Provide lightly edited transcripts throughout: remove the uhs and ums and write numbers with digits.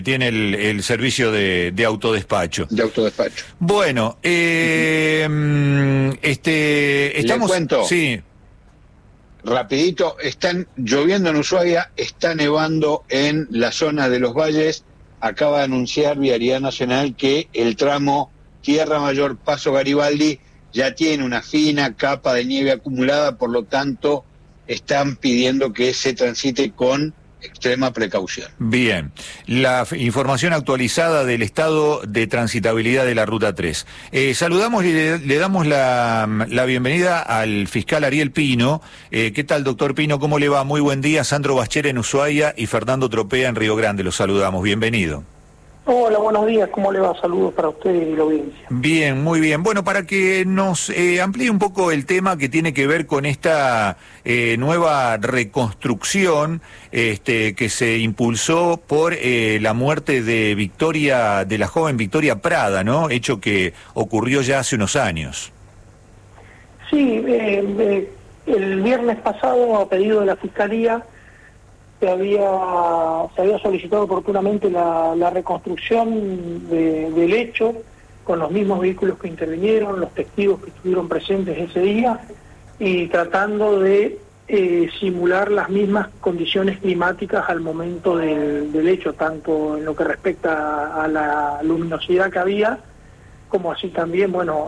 Tiene el servicio de autodespacho. De autodespacho. Bueno, estamos... ¿Le cuento? Sí. Rapidito, están lloviendo en Ushuaia, está nevando en la zona de los valles. Acaba de anunciar Vialidad Nacional que el tramo Tierra Mayor Paso Garibaldi ya tiene una fina capa de nieve acumulada, por lo tanto están pidiendo que se transite con extrema precaución. Bien, la información actualizada del estado de transitabilidad de la Ruta 3. Saludamos y le damos la bienvenida al fiscal Ariel Pino. ¿Qué tal, doctor Pino? ¿Cómo le va? Muy buen día. Sandro Baschera en Ushuaia y Fernando Tropea en Río Grande. Los saludamos. Bienvenido. Hola, buenos días. ¿Cómo le va? Saludos para usted y la audiencia. Bien, muy bien. Bueno, para que nos amplíe un poco el tema que tiene que ver con esta nueva reconstrucción que se impulsó por la muerte de Victoria, de la joven Victoria Prada, ¿no? Hecho que ocurrió ya hace unos años. Sí, el viernes pasado, a pedido de la Fiscalía, se había solicitado oportunamente la reconstrucción del hecho, con los mismos vehículos que intervinieron, los testigos que estuvieron presentes ese día, y tratando de simular las mismas condiciones climáticas al momento del hecho, tanto en lo que respecta a la luminosidad que había, como así también, bueno,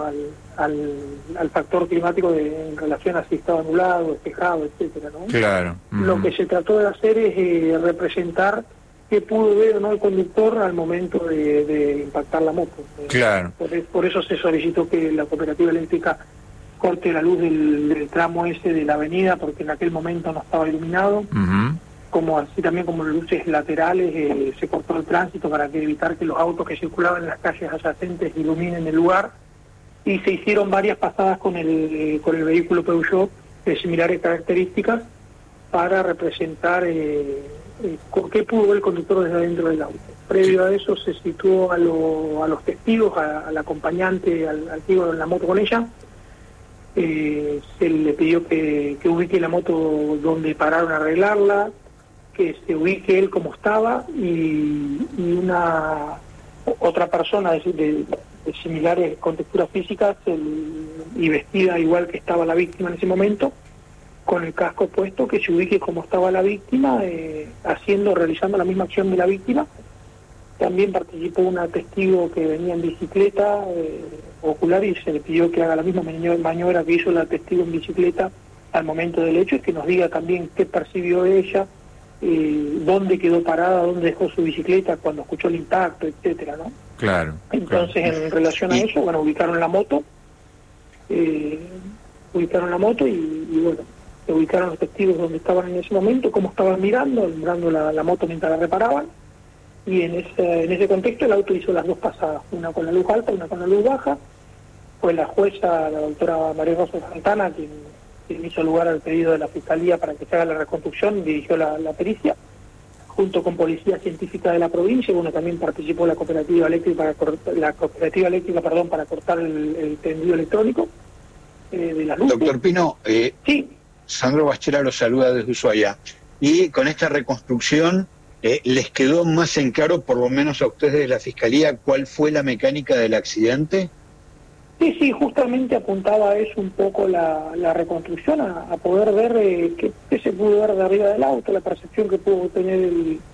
al factor climático en relación a si estaba nublado, despejado, etcétera, ¿no? Claro. Lo que se trató de hacer es representar qué pudo ver o no el conductor al momento de impactar la moto. Claro. Por eso se solicitó que la cooperativa eléctrica corte la luz del tramo ese de la avenida, porque en aquel momento no estaba iluminado. Como así también como luces laterales, se cortó el tránsito para evitar que los autos que circulaban en las calles adyacentes iluminen el lugar, y se hicieron varias pasadas con el vehículo Peugeot de similares características para representar con qué pudo ver el conductor desde adentro del auto. Previo a eso se situó a los testigos, al acompañante, al que iba en la moto con ella. Se le pidió que ubique la moto donde pararon a arreglarla, que se ubique él como estaba, y otra persona de similares contexturas físicas y vestida igual que estaba la víctima en ese momento, con el casco puesto, que se ubique como estaba la víctima, realizando la misma acción de la víctima. También participó una testigo que venía en bicicleta ocular, y se le pidió que haga la misma maniobra que hizo la testigo en bicicleta al momento del hecho, y que nos diga también qué percibió ella, dónde quedó parada, dónde dejó su bicicleta cuando escuchó el impacto, etcétera, ¿no? Claro. Entonces, en relación a eso, bueno, ubicaron la moto, y bueno, se ubicaron los testigos donde estaban en ese momento, cómo estaban mirando la moto mientras la reparaban, y en ese contexto el auto hizo las dos pasadas, una con la luz alta y una con la luz baja. Fue la jueza, la doctora María Rosa Santana, quien hizo lugar al pedido de la Fiscalía para que se haga la reconstrucción, dirigió la pericia, junto con Policía Científica de la provincia. Y bueno, también participó la cooperativa eléctrica para cortar el tendido electrónico de la luz. Doctor Pino, sí. Sandro Baschera lo saluda desde Ushuaia. Y con esta reconstrucción, ¿les quedó más en claro, por lo menos a ustedes de la Fiscalía, cuál fue la mecánica del accidente? Sí, justamente apuntaba a eso un poco la reconstrucción, a poder ver qué se pudo ver de arriba del auto, la percepción que pudo tener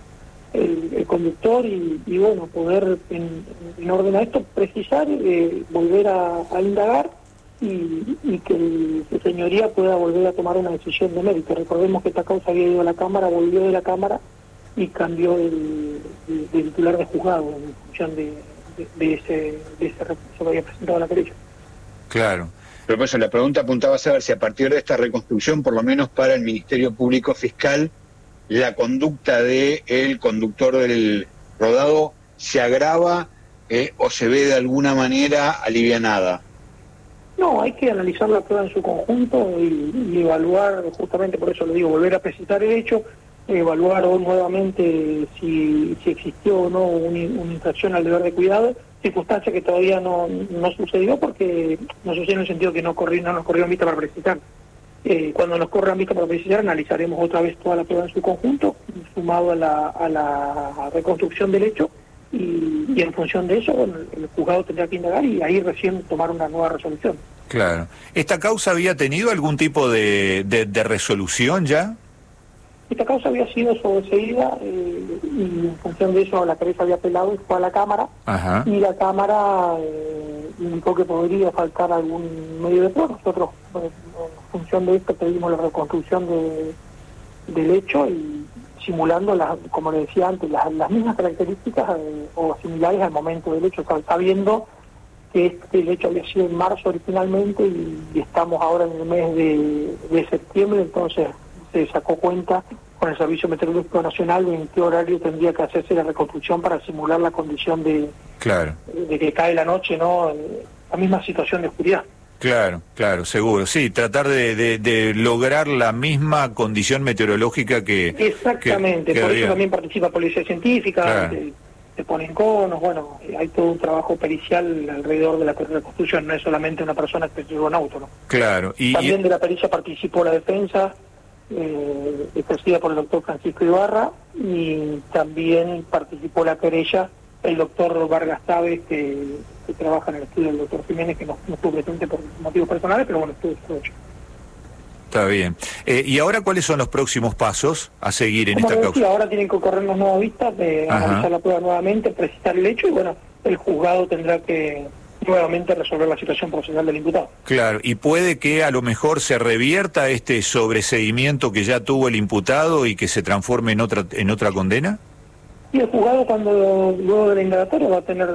el conductor, y bueno, poder en orden a esto precisar, volver a indagar, y que su señoría pueda volver a tomar una decisión de mérito. Recordemos que esta causa había ido a la Cámara, volvió de la Cámara y cambió el titular de juzgado en función de ese recurso que había presentado la querella. Claro. Pero por eso la pregunta apuntaba a saber si a partir de esta reconstrucción, por lo menos para el Ministerio Público Fiscal, la conducta del conductor del rodado se agrava o se ve de alguna manera alivianada. No, hay que analizar la prueba en su conjunto y evaluar, justamente por eso lo digo, volver a precisar el hecho, evaluar nuevamente si existió o no una infracción al deber de cuidado, circunstancia que todavía no sucedió, porque no sucedió en el sentido que no nos corrieron vista para precisar. Cuando nos corran vista provincial analizaremos otra vez toda la prueba en su conjunto, sumado a la reconstrucción del hecho, y en función de eso, bueno, el juzgado tendrá que indagar y ahí recién tomar una nueva resolución. Claro. ¿Esta causa había tenido algún tipo de resolución ya? Esta causa había sido sobreseída y en función de eso la querella había apelado y fue a la Cámara. Ajá. Y la Cámara indicó que podría faltar algún medio de prueba. Nosotros, en función de esto, pedimos la reconstrucción del hecho y simulando, como le decía antes, las mismas características o similares al momento del hecho, sabiendo que el hecho había sido en marzo originalmente y estamos ahora en el mes de septiembre, entonces se sacó cuenta con el Servicio Meteorológico Nacional de en qué horario tendría que hacerse la reconstrucción para simular la condición de que cae la noche, ¿no? La misma situación de oscuridad. Claro, seguro. Sí, tratar de lograr la misma condición meteorológica que... Exactamente, que por había. eso también participa Policía Científica, Claro. se ponen conos, bueno, hay todo un trabajo pericial alrededor de la reconstrucción, no es solamente una persona que se llevó un auto, ¿no? Claro. También de la pericia participó la defensa, ejercida por el doctor Francisco Ibarra, y también participó la querella el doctor Vargas Taves, que trabaja en el estudio del doctor Jiménez, que no estuvo presente por motivos personales, pero bueno, estuvo hecho. Está bien. ¿Y ahora cuáles son los próximos pasos a seguir en Como esta les decía, causa? ahora tienen que corrernos nuevas vistas, analizar la prueba nuevamente, precisar el hecho, y bueno, el juzgado tendrá que nuevamente resolver la situación procesal del imputado. Claro, y puede que a lo mejor se revierta este sobreseimiento que ya tuvo el imputado y que se transforme en otra condena. Y el juzgado, luego de la indagatoria, va a tener,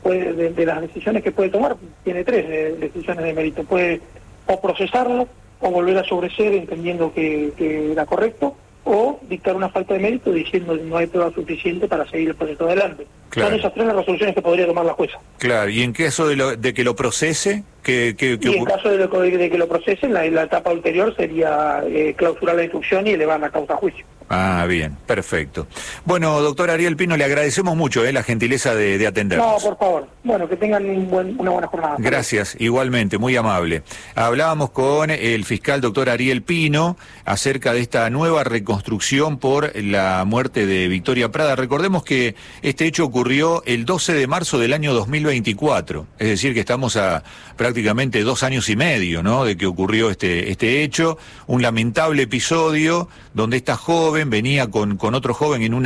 de las decisiones que puede tomar, tiene tres decisiones de mérito. Puede o procesarlo, o volver a sobreseer entendiendo que era correcto, o dictar una falta de mérito diciendo que no hay prueba suficiente para seguir el proceso adelante. Claro. Son esas tres las resoluciones que podría tomar la jueza. Claro, y en caso de que lo procese, ¿qué Y en caso de que lo procesen, la etapa ulterior sería clausurar la instrucción y elevar la causa a juicio. Ah, bien, perfecto. Bueno, doctor Ariel Pino, le agradecemos mucho la gentileza de atendernos. No, por favor. Bueno, que tengan una buena jornada. Gracias, igualmente, muy amable. Hablábamos con el fiscal doctor Ariel Pino acerca de esta nueva reconstrucción por la muerte de Victoria Prada. Recordemos que este hecho ocurrió el 12 de marzo del año 2024, es decir, que estamos a prácticamente 2 años y medio, ¿no?, de que ocurrió este hecho, un lamentable episodio donde esta joven venía con otro joven en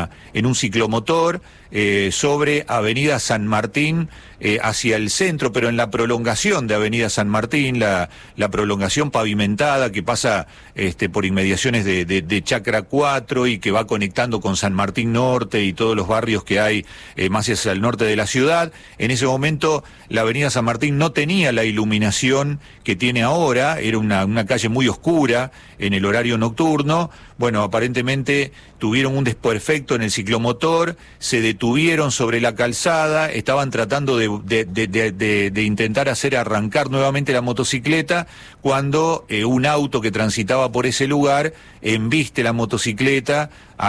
un ciclomotor sobre Avenida San Martín hacia el centro, pero en la prolongación de Avenida San Martín, la prolongación pavimentada que pasa por inmediaciones de Chacra 4 y que va conectando con San Martín Norte y todos los barrios que hay más hacia el norte de la ciudad. En ese momento la Avenida San Martín no tenía la iluminación que tiene ahora, era una calle muy oscura en el horario nocturno. Bueno, aparentemente tuvieron un desperfecto en el ciclomotor, se detuvieron sobre la calzada, estaban tratando de intentar hacer arrancar nuevamente la motocicleta, cuando un auto que transitaba por ese lugar embiste la motocicleta a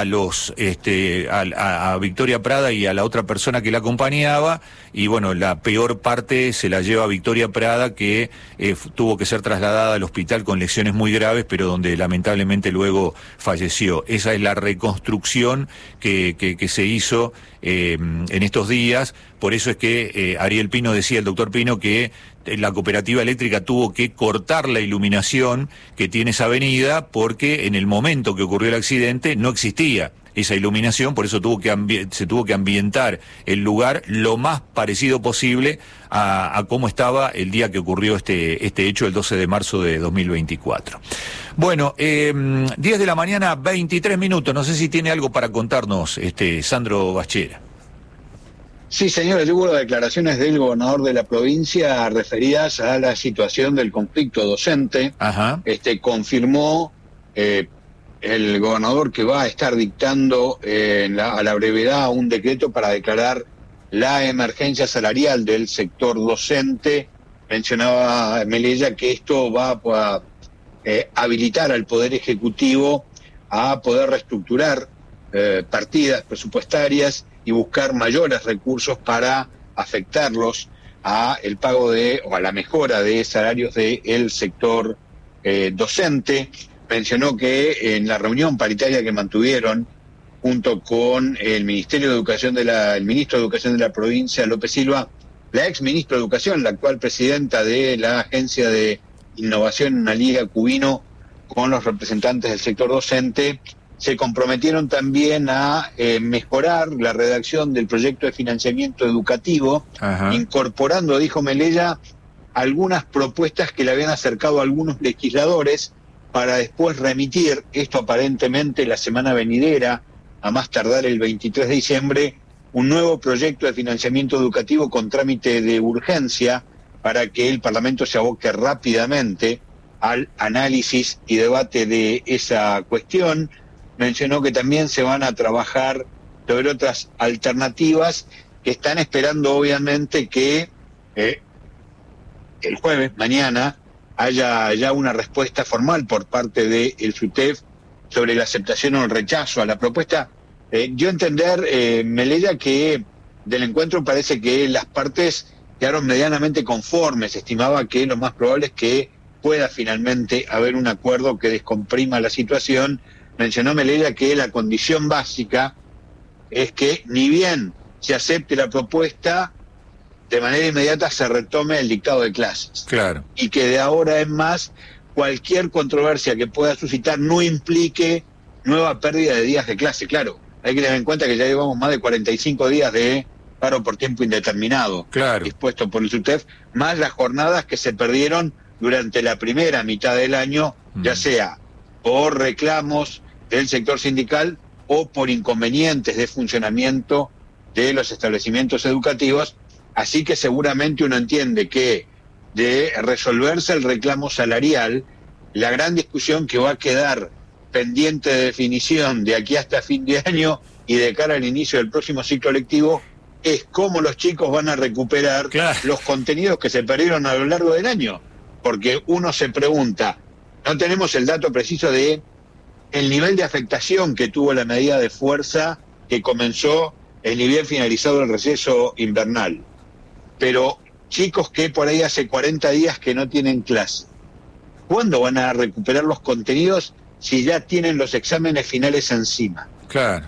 Victoria Prada y a la otra persona que la acompañaba, y bueno, la peor parte se la lleva Victoria Prada, que tuvo que ser trasladada al hospital con lesiones muy graves, pero donde lamentablemente luego falleció. Esa es la reconstrucción que se hizo en estos días. Por eso es que Ariel Pino decía, el doctor Pino, que la cooperativa eléctrica tuvo que cortar la iluminación que tiene esa avenida, porque en el momento que ocurrió el accidente no existía esa iluminación, por eso se tuvo que ambientar el lugar lo más parecido posible a cómo estaba el día que ocurrió este hecho, el 12 de marzo de 2024. Bueno, 10 de la mañana, 23 minutos, no sé si tiene algo para contarnos, Sandro Bachera. Sí, señores, hubo declaraciones del gobernador de la provincia referidas a la situación del conflicto docente. Ajá. Confirmó el gobernador que va a estar dictando a la brevedad un decreto para declarar la emergencia salarial del sector docente. Mencionaba Melella que esto va a habilitar al Poder Ejecutivo a poder reestructurar partidas presupuestarias y buscar mayores recursos para afectarlos a el pago o a la mejora de salarios del sector docente. Mencionó que en la reunión paritaria que mantuvieron junto con el Ministerio de Educación el ministro de Educación de la provincia, López Silva, la ex ministra de Educación, la actual presidenta de la Agencia de Innovación, Analía Cubino, con los representantes del sector docente, se comprometieron también a mejorar la redacción del proyecto de financiamiento educativo, incorporando, dijo Melella, algunas propuestas que le habían acercado a algunos legisladores para después remitir, esto aparentemente la semana venidera, a más tardar el 23 de diciembre, un nuevo proyecto de financiamiento educativo con trámite de urgencia para que el Parlamento se aboque rápidamente al análisis y debate de esa cuestión. Mencionó que también se van a trabajar sobre otras alternativas que están esperando obviamente que el jueves, mañana, haya ya una respuesta formal por parte del SUTEF sobre la aceptación o el rechazo a la propuesta. Yo entender, Melella, que del encuentro parece que las partes quedaron medianamente conformes. Estimaba que lo más probable es que pueda finalmente haber un acuerdo que descomprima la situación. Mencionó Melella que la condición básica es que ni bien se acepte la propuesta, de manera inmediata se retome el dictado de clases. Claro. Y que de ahora en más cualquier controversia que pueda suscitar no implique nueva pérdida de días de clase. Claro, hay que tener en cuenta que ya llevamos más de 45 días de paro por tiempo indeterminado, dispuesto por el SUTEF, más las jornadas que se perdieron durante la primera mitad del año, ya sea por reclamos del sector sindical o por inconvenientes de funcionamiento de los establecimientos educativos. Así que seguramente uno entiende que de resolverse el reclamo salarial, la gran discusión que va a quedar pendiente de definición de aquí hasta fin de año y de cara al inicio del próximo ciclo lectivo es cómo los chicos van a recuperar los contenidos que se perdieron a lo largo del año. Porque uno se pregunta, no tenemos el dato preciso de el nivel de afectación que tuvo la medida de fuerza que comenzó ni bien finalizado el receso invernal. Pero chicos que por ahí hace 40 días que no tienen clase, ¿cuándo van a recuperar los contenidos si ya tienen los exámenes finales encima? Claro.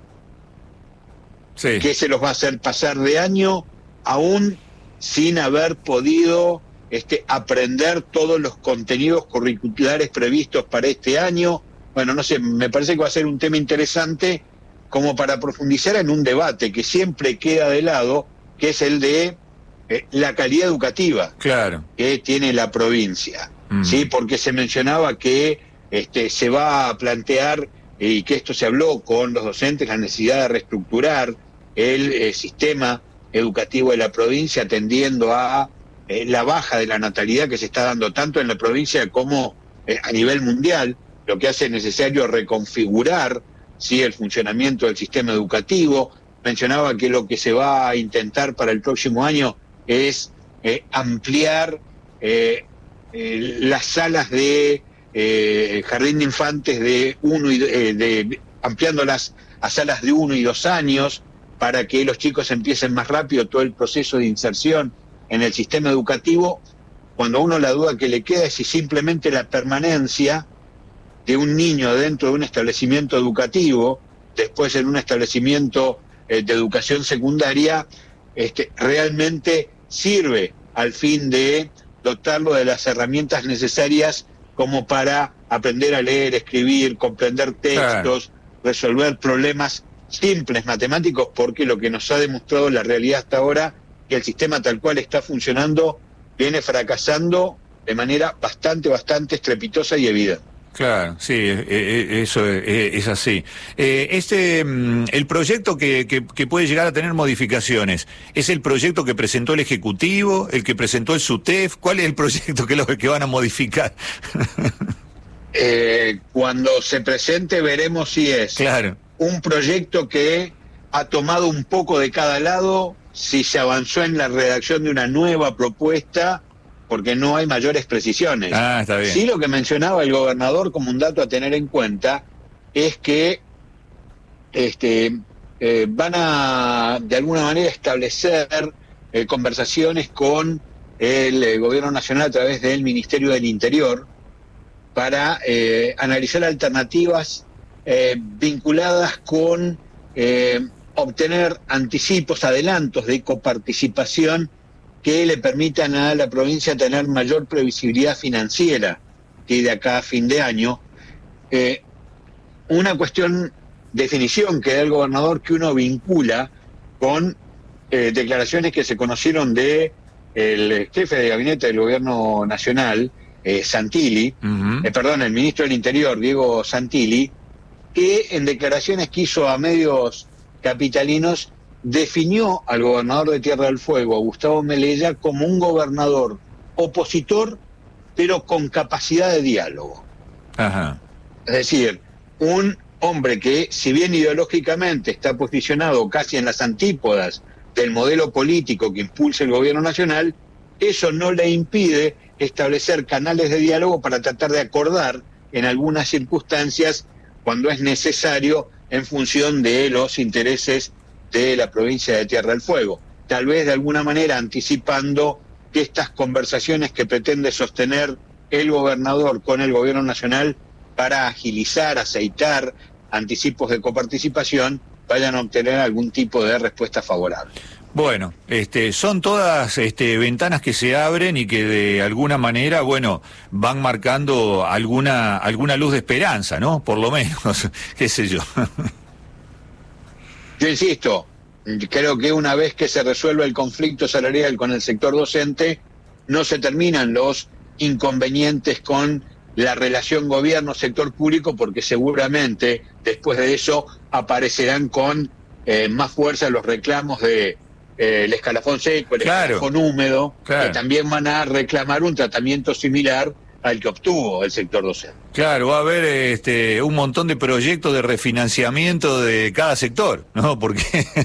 Sí. ¿Qué se los va a hacer pasar de año aún sin haber podido aprender todos los contenidos curriculares previstos para este año? Bueno, no sé, me parece que va a ser un tema interesante como para profundizar en un debate que siempre queda de lado, que es el de la calidad educativa que tiene la provincia. ¿Sí? Porque se mencionaba que se va a plantear, y que esto se habló con los docentes, la necesidad de reestructurar el sistema educativo de la provincia, atendiendo a la baja de la natalidad que se está dando tanto en la provincia como a nivel mundial, lo que hace necesario reconfigurar el funcionamiento del sistema educativo. Mencionaba que lo que se va a intentar para el próximo año es ampliar las salas de jardín de infantes ampliándolas a salas de 1 y 2 años para que los chicos empiecen más rápido todo el proceso de inserción en el sistema educativo, cuando a uno la duda que le queda es si simplemente la permanencia de un niño dentro de un establecimiento educativo, después en un establecimiento de educación secundaria, realmente sirve al fin de dotarlo de las herramientas necesarias como para aprender a leer, escribir, comprender textos, resolver problemas simples matemáticos, porque lo que nos ha demostrado la realidad hasta ahora, que el sistema tal cual está funcionando, viene fracasando de manera bastante estrepitosa y evidente. Claro, sí, eso es así. El proyecto que puede llegar a tener modificaciones, ¿es el proyecto que presentó el Ejecutivo, el que presentó el SUTEF? ¿Cuál es el proyecto que van a modificar? Cuando se presente veremos si es un proyecto que ha tomado un poco de cada lado, si se avanzó en la redacción de una nueva propuesta, porque no hay mayores precisiones. Está bien. Sí, lo que mencionaba el gobernador como un dato a tener en cuenta es que van a, de alguna manera, establecer conversaciones con el gobierno nacional a través del Ministerio del Interior para analizar alternativas vinculadas con obtener anticipos, adelantos de coparticipación que le permitan a la provincia tener mayor previsibilidad financiera que de acá a fin de año. Una definición que da el gobernador, que uno vincula con declaraciones que se conocieron de el jefe de gabinete del gobierno nacional, Santilli, el ministro del Interior, Diego Santilli, que en declaraciones que hizo a medios capitalinos definió al gobernador de Tierra del Fuego, Gustavo Melella, como un gobernador opositor, pero con capacidad de diálogo. Ajá. Es decir, un hombre que, si bien ideológicamente está posicionado casi en las antípodas del modelo político que impulsa el gobierno nacional, eso no le impide establecer canales de diálogo para tratar de acordar en algunas circunstancias cuando es necesario en función de los intereses de la provincia de Tierra del Fuego. Tal vez de alguna manera anticipando que estas conversaciones que pretende sostener el gobernador con el gobierno nacional para agilizar, aceitar anticipos de coparticipación, vayan a obtener algún tipo de respuesta favorable. Bueno, son todas ventanas que se abren y que de alguna manera, bueno, van marcando alguna luz de esperanza, ¿no? Por lo menos, qué sé yo. Yo insisto, creo que una vez que se resuelva el conflicto salarial con el sector docente, no se terminan los inconvenientes con la relación gobierno-sector público, porque seguramente después de eso aparecerán con más fuerza los reclamos de el escalafón seco, el escalafón húmedo, que también van a reclamar un tratamiento similar al que obtuvo el sector docente. Claro, va a haber un montón de proyectos de refinanciamiento de cada sector, ¿no? Porque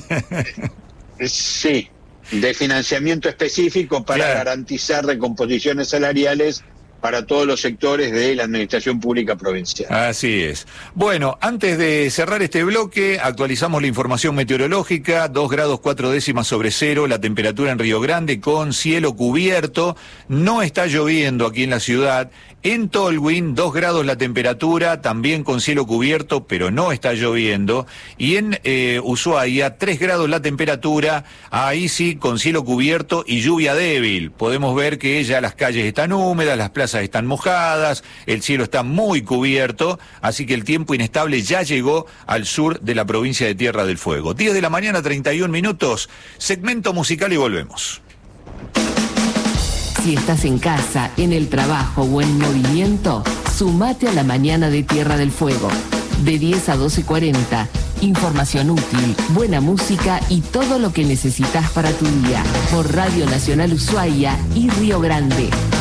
sí, de financiamiento específico para garantizar recomposiciones salariales para todos los sectores de la administración pública provincial. Así es. Bueno, antes de cerrar este bloque, actualizamos la información meteorológica: 2 grados 4 décimas sobre cero, la temperatura en Río Grande con cielo cubierto, no está lloviendo aquí en la ciudad. En Tolwyn, 2 grados la temperatura, también con cielo cubierto, pero no está lloviendo. Y en Ushuaia, 3 grados la temperatura, ahí sí, con cielo cubierto y lluvia débil. Podemos ver que ya las calles están húmedas, las plazas están mojadas, el cielo está muy cubierto, así que el tiempo inestable ya llegó al sur de la provincia de Tierra del Fuego. 10 de la mañana, 31 minutos, segmento musical y volvemos. Si estás en casa, en el trabajo o en movimiento, sumate a la mañana de Tierra del Fuego. De 10 a 12:40. Información útil, buena música y todo lo que necesitas para tu día. Por Radio Nacional Ushuaia y Río Grande.